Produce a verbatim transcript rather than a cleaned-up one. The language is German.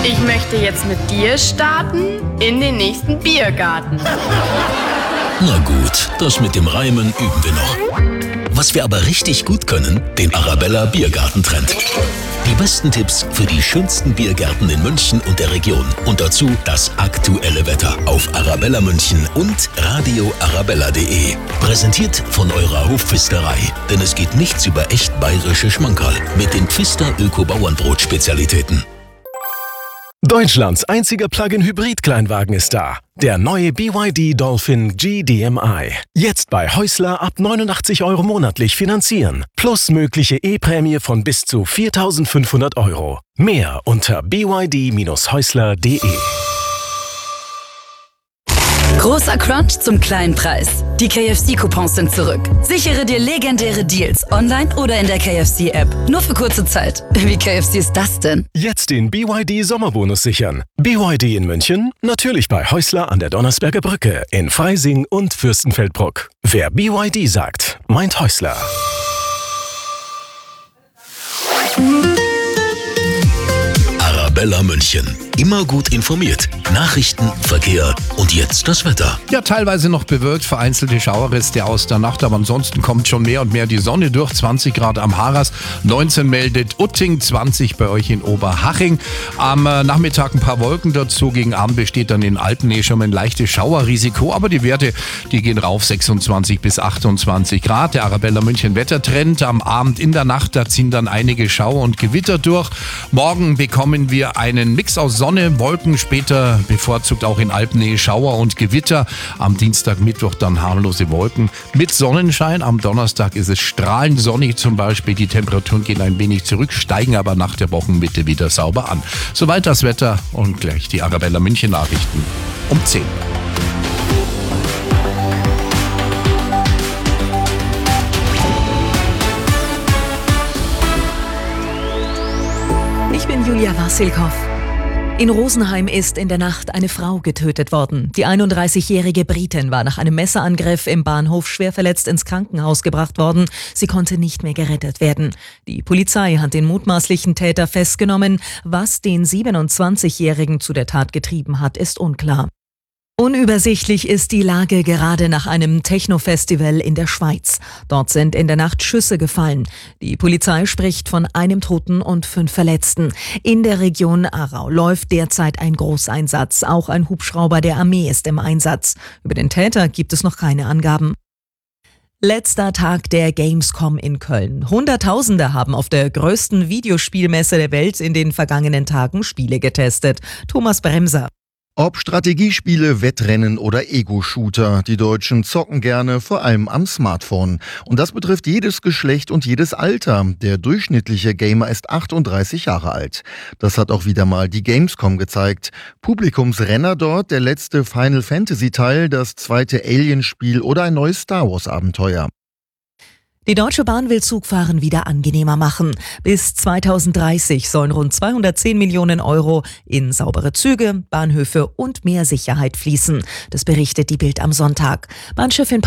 Ich möchte jetzt mit dir starten in den nächsten Biergarten. Na gut, das mit dem Reimen üben wir noch. Was wir aber richtig gut können, den Arabella Biergartentrend. Die besten Tipps für die schönsten Biergärten in München und der Region. Und dazu das aktuelle Wetter auf Arabella München und radio arabella punkt de. Präsentiert von eurer Hofpfisterei. Denn es geht nichts über echt bayerische Schmankerl mit den Pfister Öko-Bauernbrot-Spezialitäten. Deutschlands einziger Plug-in-Hybrid-Kleinwagen ist da. Der neue B Y D Dolphin G D M I. Jetzt bei Häusler ab neunundachtzig Euro monatlich finanzieren. Plus mögliche E-Prämie von bis zu viertausendfünfhundert Euro. Mehr unter b y d Bindestrich häusler punkt de. Großer Crunch zum kleinen Preis. Die K F C-Coupons sind zurück. Sichere dir legendäre Deals online oder in der K F C-App. Nur für kurze Zeit. Wie K F C ist das denn? Jetzt den B Y D Sommerbonus sichern. B Y D in München? Natürlich bei Häusler an der Donnersberger Brücke, in Freising und Fürstenfeldbruck. Wer B Y D sagt, meint Häusler. Arabella München. Immer gut informiert. Nachrichten, Verkehr und jetzt das Wetter. Ja, teilweise noch bewölkt, vereinzelte Schauerreste aus der Nacht, aber ansonsten kommt schon mehr und mehr die Sonne durch. zwanzig Grad am Harras, neunzehn meldet Utting, zwanzig bei euch in Oberhaching. Am Nachmittag ein paar Wolken dazu, gegen Abend besteht dann in Alpennähe schon ein leichtes Schauerrisiko, aber die Werte, die gehen rauf, sechsundzwanzig bis achtundzwanzig Grad. Der Arabella München Wettertrend am Abend in der Nacht, da ziehen dann einige Schauer und Gewitter durch. Morgen bekommen wir einen Mix aus Sonne, Wolken, später bevorzugt auch in Alpennähe Schauer und Gewitter. Am Dienstag, Mittwoch dann harmlose Wolken mit Sonnenschein. Am Donnerstag ist es strahlend sonnig zum Beispiel. Die Temperaturen gehen ein wenig zurück, steigen aber nach der Wochenmitte wieder sauber an. Soweit das Wetter und gleich die Arabella München Nachrichten um zehn. Ich bin Julia Wassilkow. In Rosenheim ist in der Nacht eine Frau getötet worden. Die einunddreißigjährige Britin war nach einem Messerangriff im Bahnhof schwer verletzt ins Krankenhaus gebracht worden. Sie konnte nicht mehr gerettet werden. Die Polizei hat den mutmaßlichen Täter festgenommen. Was den siebenundzwanzigjährigen zu der Tat getrieben hat, ist unklar. Unübersichtlich ist die Lage gerade nach einem Techno-Festival in der Schweiz. Dort sind in der Nacht Schüsse gefallen. Die Polizei spricht von einem Toten und fünf Verletzten. In der Region Aarau läuft derzeit ein Großeinsatz. Auch ein Hubschrauber der Armee ist im Einsatz. Über den Täter gibt es noch keine Angaben. Letzter Tag der Gamescom in Köln. Hunderttausende haben auf der größten Videospielmesse der Welt in den vergangenen Tagen Spiele getestet. Thomas Bremser. Ob Strategiespiele, Wettrennen oder Ego-Shooter, die Deutschen zocken gerne, vor allem am Smartphone. Und das betrifft jedes Geschlecht und jedes Alter. Der durchschnittliche Gamer ist achtunddreißig Jahre alt. Das hat auch wieder mal die Gamescom gezeigt. Publikumsrenner dort, der letzte Final Fantasy-Teil, das zweite Alien-Spiel oder ein neues Star Wars-Abenteuer. Die Deutsche Bahn will Zugfahren wieder angenehmer machen. Bis zweitausenddreißig sollen rund zweihundertzehn Millionen Euro in saubere Züge, Bahnhöfe und mehr Sicherheit fließen. Das berichtet die Bild am Sonntag. Bahnchefin